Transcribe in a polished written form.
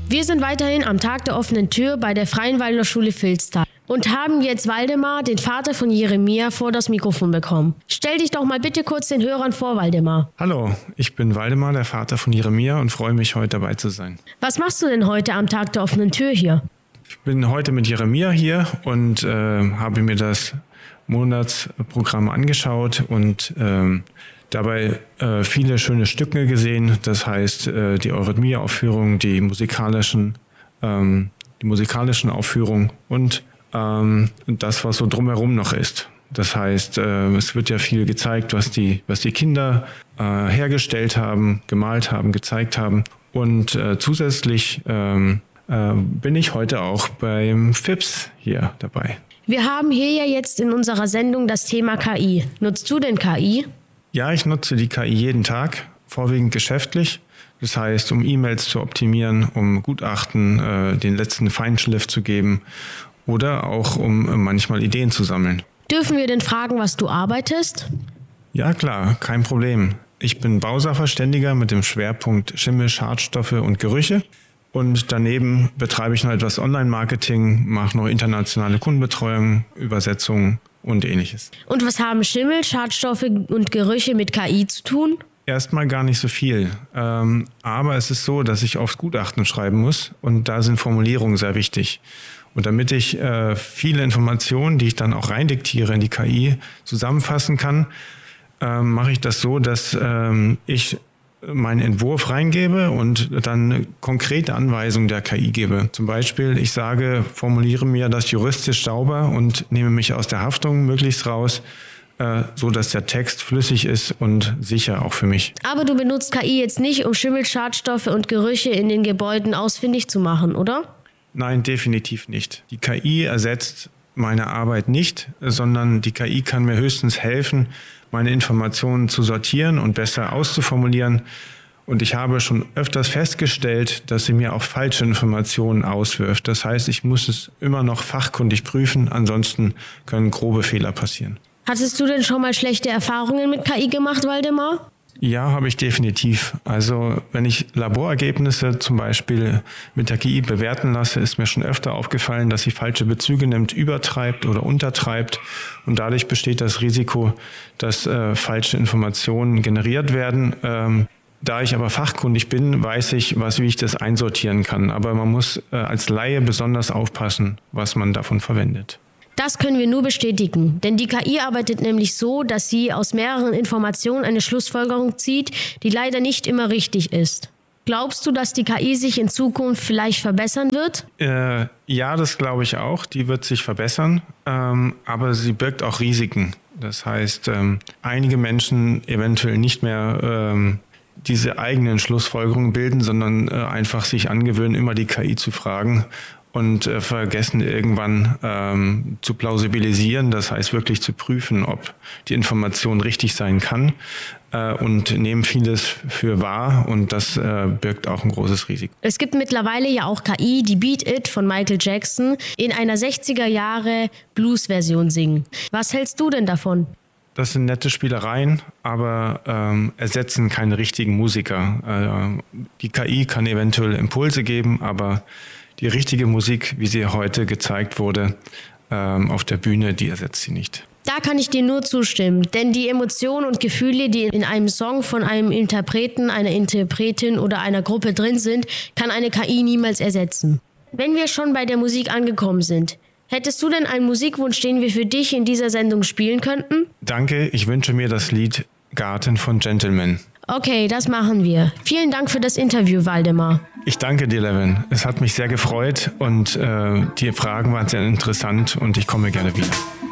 Wir sind weiterhin am Tag der offenen Tür bei der Freien Waldorfschule Vilstal und haben jetzt Waldemar, den Vater von Jeremia, vor das Mikrofon bekommen. Stell dich doch mal bitte kurz den Hörern vor, Waldemar. Hallo, ich bin Waldemar, der Vater von Jeremia und freue mich, heute dabei zu sein. Was machst du denn heute am Tag der offenen Tür hier? Ich bin heute mit Jeremia hier und habe mir das Monatsprogramm angeschaut und dabei viele schöne Stücke gesehen. Das heißt, die Eurythmie-Aufführung, die musikalischen Aufführungen und das, was so drumherum noch ist. Das heißt, es wird ja viel gezeigt, was die Kinder hergestellt haben, gemalt haben, gezeigt haben. Und zusätzlich bin ich heute auch beim FIPS hier dabei. Wir haben hier ja jetzt in unserer Sendung das Thema KI. Nutzt du denn KI? Ja, ich nutze die KI jeden Tag, vorwiegend geschäftlich. Das heißt, um E-Mails zu optimieren, um Gutachten den letzten Feinschliff zu geben oder auch um manchmal Ideen zu sammeln. Dürfen wir denn fragen, was du arbeitest? Ja, klar, kein Problem. Ich bin Bausachverständiger mit dem Schwerpunkt Schimmel, Schadstoffe und Gerüche. Und daneben betreibe ich noch etwas Online-Marketing, mache noch internationale Kundenbetreuung, Übersetzungen und Ähnliches. Und was haben Schimmel, Schadstoffe und Gerüche mit KI zu tun? Erstmal gar nicht so viel. Aber es ist so, dass ich oft Gutachten schreiben muss und da sind Formulierungen sehr wichtig. Und damit ich viele Informationen, die ich dann auch reindiktiere in die KI, zusammenfassen kann, mache ich das so, dass ich meinen Entwurf reingebe und dann konkrete Anweisungen der KI gebe. Zum Beispiel, ich formuliere mir das juristisch sauber und nehme mich aus der Haftung möglichst raus, so dass der Text flüssig ist und sicher auch für mich. Aber du benutzt KI jetzt nicht, um Schimmel, Schadstoffe und Gerüche in den Gebäuden ausfindig zu machen, oder? Nein, definitiv nicht. Die KI ersetzt meine Arbeit nicht, sondern die KI kann mir höchstens helfen, meine Informationen zu sortieren und besser auszuformulieren. Und ich habe schon öfters festgestellt, dass sie mir auch falsche Informationen auswirft. Das heißt, ich muss es immer noch fachkundig prüfen, ansonsten können grobe Fehler passieren. Hattest du denn schon mal schlechte Erfahrungen mit KI gemacht, Waldemar? Ja, habe ich definitiv. Also wenn ich Laborergebnisse zum Beispiel mit der KI bewerten lasse, ist mir schon öfter aufgefallen, dass sie falsche Bezüge nimmt, übertreibt oder untertreibt. Und dadurch besteht das Risiko, dass falsche Informationen generiert werden. Da ich aber fachkundig bin, weiß ich, wie ich das einsortieren kann. Aber man muss als Laie besonders aufpassen, was man davon verwendet. Das können wir nur bestätigen, denn die KI arbeitet nämlich so, dass sie aus mehreren Informationen eine Schlussfolgerung zieht, die leider nicht immer richtig ist. Glaubst du, dass die KI sich in Zukunft vielleicht verbessern wird? Ja, das glaube ich auch. Die wird sich verbessern, aber sie birgt auch Risiken. Das heißt, einige Menschen eventuell nicht mehr diese eigenen Schlussfolgerungen bilden, sondern einfach sich angewöhnen, immer die KI zu fragen. Und vergessen irgendwann zu plausibilisieren, das heißt wirklich zu prüfen, ob die Information richtig sein kann und nehmen vieles für wahr und das birgt auch ein großes Risiko. Es gibt mittlerweile ja auch KI, die Beat It von Michael Jackson in einer 60er Jahre Blues-Version singen. Was hältst du denn davon? Das sind nette Spielereien, aber ersetzen keine richtigen Musiker. Die KI kann eventuell Impulse geben, aber die richtige Musik, wie sie heute gezeigt wurde, auf der Bühne, die ersetzt sie nicht. Da kann ich dir nur zustimmen, denn die Emotionen und Gefühle, die in einem Song von einem Interpreten, einer Interpretin oder einer Gruppe drin sind, kann eine KI niemals ersetzen. Wenn wir schon bei der Musik angekommen sind, hättest du denn einen Musikwunsch, den wir für dich in dieser Sendung spielen könnten? Danke, ich wünsche mir das Lied Garten von Gentleman. Okay, das machen wir. Vielen Dank für das Interview, Waldemar. Ich danke dir, Levin. Es hat mich sehr gefreut und die Fragen waren sehr interessant und ich komme gerne wieder.